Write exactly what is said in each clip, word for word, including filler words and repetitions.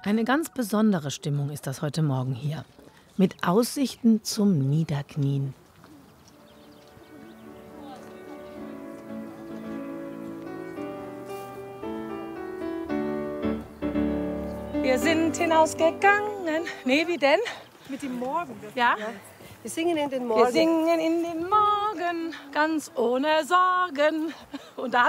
Eine ganz besondere Stimmung ist das heute Morgen hier. Mit Aussichten zum Niederknien. Wir sind hinausgegangen. Nee, wie denn? Mit dem Morgen. Ja? Ja. Wir singen in den Morgen. Wir singen in den Morgen, ganz ohne Sorgen. Und dann?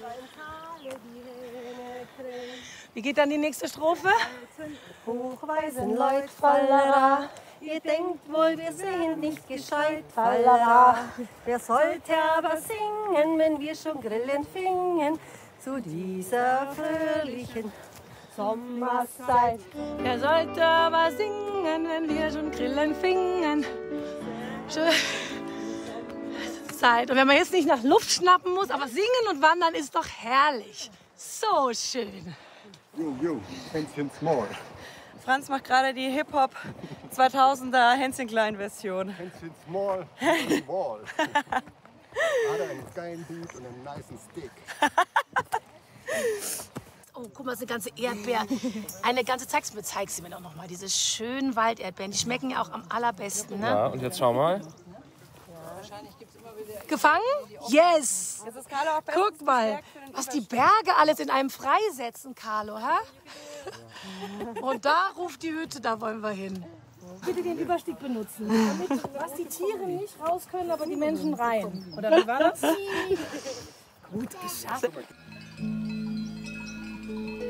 Wie geht dann die nächste Strophe? Hochweisen Leut, Fallera. Ihr denkt wohl, wir sehen nicht gescheit, Fallera. Wer sollte aber singen, wenn wir schon Grillen fingen, zu dieser fröhlichen Sommerzeit. Wer sollte aber singen, wenn wir schon Grillen fingen? Schön. Zeit. Und wenn man jetzt nicht nach Luft schnappen muss, aber singen und wandern ist doch herrlich. So schön. Jo, jo, Hänschen Small. Franz macht gerade die Hip-Hop zweitausender Hänschen Klein Version. Hänschen Small, on Wall. Hat einen geilen Hut und einen nicen Stick. Oh, guck mal, das ist eine ganze Erdbeer. Eine ganze, zeig's mir, zeig sie mir doch noch mal. Diese schönen Walderdbeeren, die schmecken ja auch am allerbesten, ne? Ja, und jetzt schau mal. Gefangen? Yes! Jetzt ist Carlo auch Guck mal, was die Berge alles in einem freisetzen, Carlo, hä? Und da ruft die Hütte, da wollen wir hin. Bitte den Überstieg benutzen, damit was die Tiere nicht raus können, aber die Menschen rein. Oder wie war das? Gut geschafft.